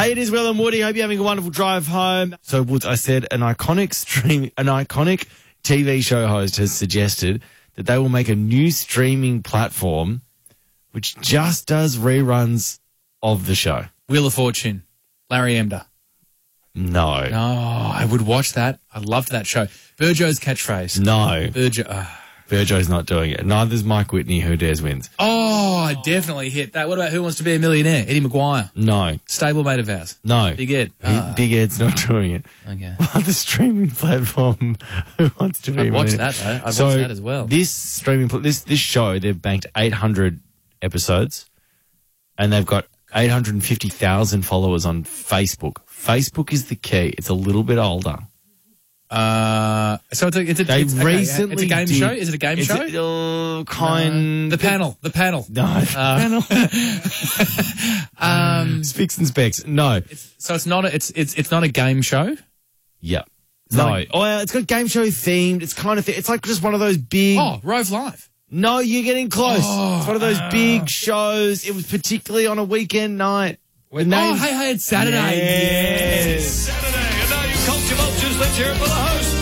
Hey, it is Will and Woody. Hope you're having a wonderful drive home. So, Woods, I said an iconic TV show host has suggested that they will make a new streaming platform which just does reruns of the show. Wheel of Fortune. Larry Emder. No. Oh, I would watch that. I loved that show. Burjo's catchphrase. No. Burjo. Virgo's not doing it. Neither's Mike Whitney, Who Dares Wins. Oh, I definitely hit that. What about Who Wants to Be a Millionaire? Eddie Maguire. No. Stablemate of ours. No. Big Ed. Big Ed's not doing it. Okay. The streaming platform Who Wants to Be a I'd watch Millionaire. that, though. I'd watch that as well. This streaming, this show, they've banked 800 episodes and they've got 850,000 followers on Facebook. Facebook is the key. It's a little bit older. So it's a game show? Is it a game show? The panel. No. Panel. Spicks and Specs. No. It's not a game show? Yeah. No. Oh, it's got game show themed. It's kind of it's like just one of those big. Oh, Rove Live. No, you're getting close. It's one of those big shows. It was particularly on a weekend night. Hey, it's Saturday. Yes. Saturday, and now you culture vultures, let's hear it for the host,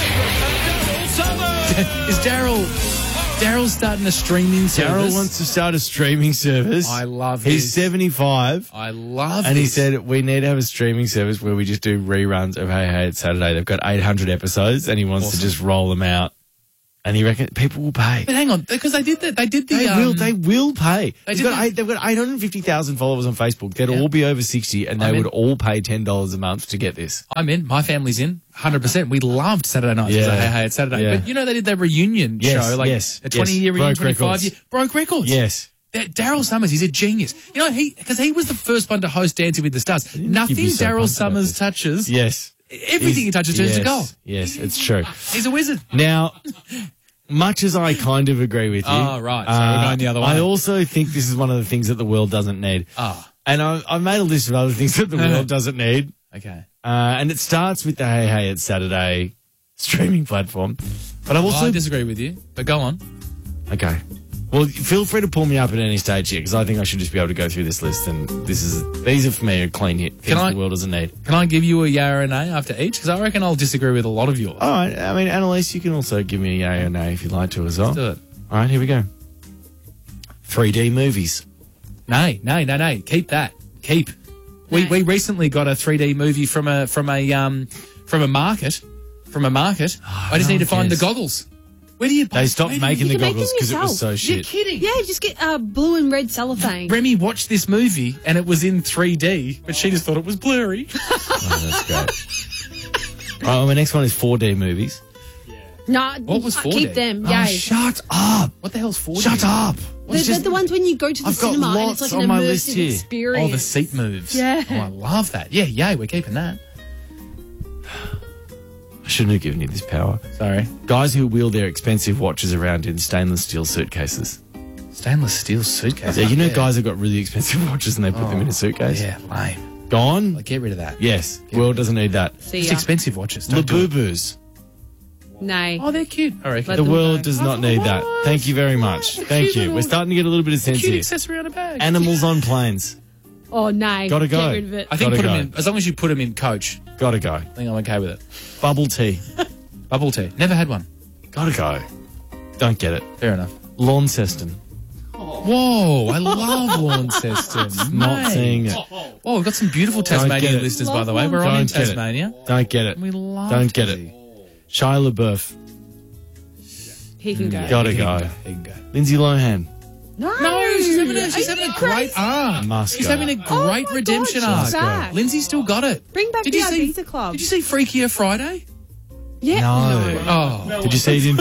David and Daryl Summers. Daryl's starting a streaming service. Daryl wants to start a streaming service. I love He's this. 75. I love And this. he said, we need to have a streaming service where we just do reruns of Hey, It's Saturday. They've got 800 episodes and he wants to just roll them out. And he reckons people will pay. But hang on, because they did the They will pay. They've They've got 850,000 followers on Facebook. They'd all be over 60 and they would all pay $10 a month to get this. I'm in. My family's in. 100%. We loved Saturday nights. Yeah. Hey, it's Saturday. Yeah. But you know they did their reunion show, a 20-year reunion, 25-year. Broke records. Yes. Daryl Summers, he's a genius. You know, because he was the first one to host Dancing with the Stars. Nothing Daryl Summers touches. Yes. Everything he touches turns to gold. Yes, it's true. He's a wizard. Now, much as I kind of agree with you. Oh, right. So we're going the other way. I also think this is one of the things that the world doesn't need. And I've made a list of other things that the world doesn't need. Okay. And it starts with the Hey, It's Saturday streaming platform. But I've also... I disagree with you, but go on. Okay. Well, feel free to pull me up at any stage here, because I think I should just be able to go through this list, and these are for me a clean hit. Things the world doesn't need. Can I give you a yay or a nay after each? Because I reckon I'll disagree with a lot of yours. All right. I mean, Annalise, you can also give me a yay or nay if you'd like to as well. Let's do it. All right, here we go. 3D movies. Nay. Keep that. Keep. We recently got a 3D movie from a market. I just need to find the goggles. Where do you buy? They stopped making the goggles because it was so shit. You're kidding. Yeah, just get blue and red cellophane. Remy watched this movie and it was in 3D, but she just thought it was blurry. Oh, that's great. All right, my next one is 4D movies. No, What was 4D? keep them. Oh, Yay. shut up. What the hell's 4D? Shut up. They're the ones when you go to the I've got cinema and lots it's like an on my list immersive here. experience. Oh, the seat moves. Yeah. Oh, I love that. Yeah, yay, we're keeping that. I shouldn't have given you this power. Sorry. Guys who wheel their expensive watches around in stainless steel suitcases. Stainless steel suitcase. Yeah, you know guys have got really expensive watches and they put them in a suitcase? Yeah, lame. Gone? Like, get rid of that. Yes. World doesn't need that. See It's ya. expensive watches. Don't do it. Labubu's. Nay. Oh, they're cute. I reckon. Let The them world go. does not need that. Thank you very much. Thank you. We're starting to get a little bit of sense Cute here. accessory on a bag. Animals on planes. Oh, nay. Gotta go. Get rid of it. I think Gotta put them go. in, as long as you put them in Coach, Gotta go. I think I'm okay with it. Bubble tea. Bubble tea. Never had one. Gotta go. Don't get it. Fair enough. Launceston. Whoa, I love Launceston. Not seeing it. Oh, we've got some beautiful Tasmanian get it. listeners, by the way. We're on in Don't get it. Tasmania. Don't get it. We love Don't get Tassie. it. Shia LaBeouf. He can go. Gotta go. He can go. Lindsay Lohan. No, she's having a great arc. Must She's go. having a great Oh my redemption God, arc. she's back. Lindsay's still got it. Bring back Did the you see- Ibiza Club. Did you see Freakier Friday? Yeah. No. Oh, Did you see it in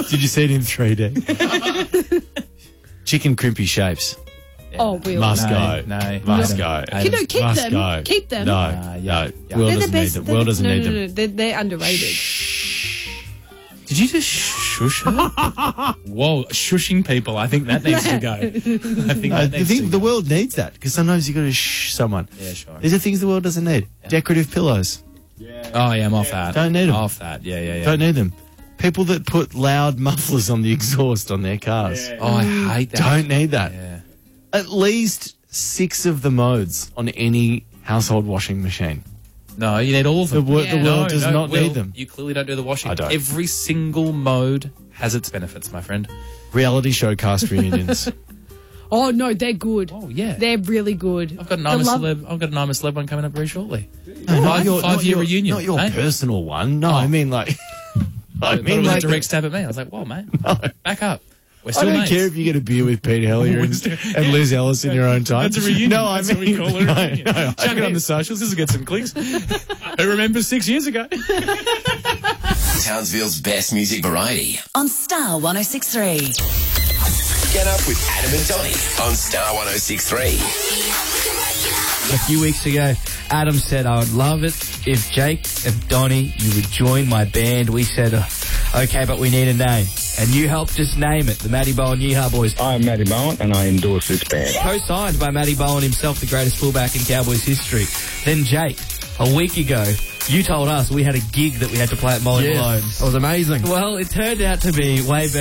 3D? Chicken crimpy shapes. Oh, Will. Must No, go. no. Must No. go. You know, keep Must them. go. Keep them. No. yeah. No. Yeah. World They're the doesn't need best. them. World doesn't need them. No. They're underrated. did you just shush her? Whoa, shushing people. I think that needs to go. I think No, that the needs to thing, go. the world needs that because sometimes you got to shh someone. Yeah, sure. These are things the world doesn't need. Decorative pillows. Oh, yeah, I'm off that. Don't need 'em. Off that. Yeah. Don't need them. People that put loud mufflers on the exhaust on their cars. Oh, I hate that. Don't need that. Yeah. At least 6 of the modes on any household washing machine. No, you need all of them. The world does not Will, need them. You clearly don't do the washing. I don't. Every single mode has its benefits, my friend. Reality show cast reunions. Oh, no, they're good. Oh, yeah. They're really good. I've got an I'm a Celeb one coming up very shortly. Not Five-year reunion. Not your eh? personal one. No, I mean like... I But it mean was a like... direct stab at me. I was like, whoa, mate. Back up. We're I still don't mates. care if you get a beer with Pete Hellier and Liz Ellis in your own time. That's a reunion. No, I That's mean... what we call it. A reunion. No, Chuck it on the socials. This will get some clicks. Who remembers 6 years ago? Townsville's best music variety. On Star 106.3. Get up with Adam and Donny on Star 106.3. A few weeks ago, Adam said, I would love it if Jake and Donny, you would join my band. We said, okay, but we need a name. And you helped us name it, the Matty Bowen Yeehaw Boys. I'm Matty Bowen and I endorse this band. Co-signed by Matty Bowen himself, the greatest fullback in Cowboys history. Then Jake, a week ago, you told us we had a gig that we had to play at Molly Malone. It was amazing. Well, it turned out to be way better